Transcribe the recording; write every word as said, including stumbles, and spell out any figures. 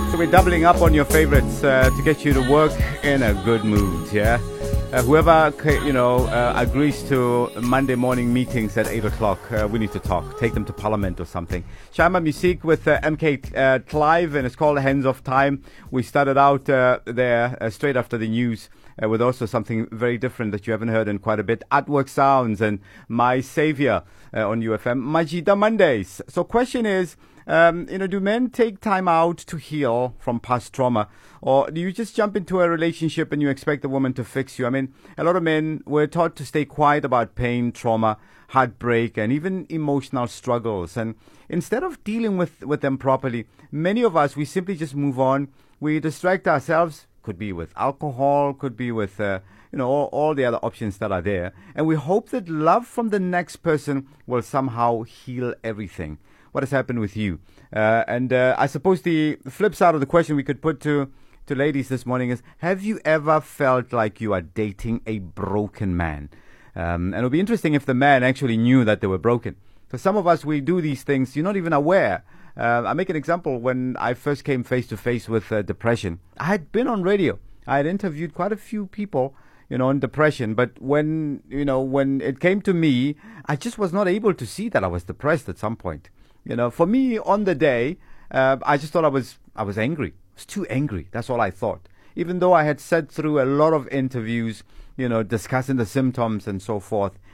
So we're doubling up on your favorites uh, to get you to work in a good mood, yeah? Uh, whoever, you know, uh, agrees to Monday morning meetings at eight o'clock, uh, we need to talk. Take them to Parliament or something. Shama Music with uh, M K uh, Clive, and it's called Hands of Time. We started out uh, there uh, straight after the news uh, with also something very different that you haven't heard in quite a bit. Artwork Sounds and My Savior uh, on U F M. Majida Mondays. So question is, Um, you know, do men take time out to heal from past trauma? Or do you just jump into a relationship and you expect the woman to fix you? I mean, a lot of men were taught to stay quiet about pain, trauma, heartbreak, and even emotional struggles. And instead of dealing with, with them properly, many of us, we simply just move on. We distract ourselves. Could be with alcohol, could be with, uh, you know, all, all the other options that are there. And we hope that love from the next person will somehow heal everything. What has happened with you? Uh, and uh, I suppose the flip side of the question we could put to, to ladies this morning is, have you ever felt like you are dating a broken man? Um, and it would be interesting if the man actually knew that they were broken. For some of us, we do these things, you're not even aware. Uh, I make an example. When I first came face to face with uh, depression, I had been on radio. I had interviewed quite a few people, you know, on depression. But when, you know, when it came to me, I just was not able to see that I was depressed at some point. You know, for me, on the day, uh, I just thought I was I was angry. I was too angry. That's all I thought. Even though I had sat through a lot of interviews, you know, discussing the symptoms and so forth,